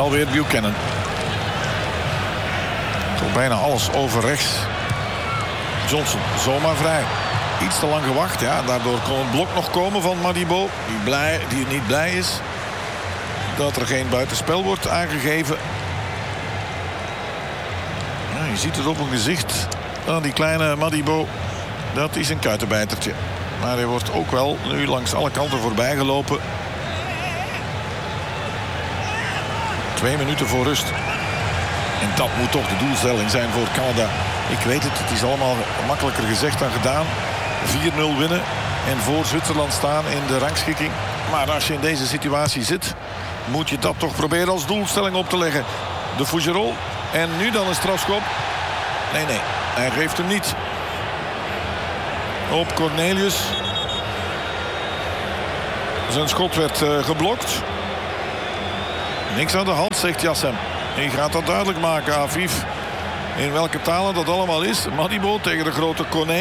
alweer Buchanan. Toch bijna alles over rechts. Johnson zomaar vrij. Iets te lang gewacht. Ja, daardoor kon het blok nog komen van Madibo. Die niet blij is dat er geen buitenspel wordt aangegeven. Ja, je ziet het op een gezicht van die kleine Madibo. Dat is een kuitenbijtertje. Maar hij wordt ook wel nu langs alle kanten voorbij gelopen. 2 minuten voor rust. En dat moet toch de doelstelling zijn voor Canada. Ik weet het, het is allemaal makkelijker gezegd dan gedaan. 4-0 winnen en voor Zwitserland staan in de rangschikking. Maar als je in deze situatie zit, moet je dat toch proberen als doelstelling op te leggen. De Fougerolles. En nu dan een strafschop. Nee, hij geeft hem niet. Op Cornelius. Zijn schot werd geblokt. Niks aan de hand, zegt Jassem. Hij gaat dat duidelijk maken, Afif. In welke talen dat allemaal is. Madibo tegen de grote Kone.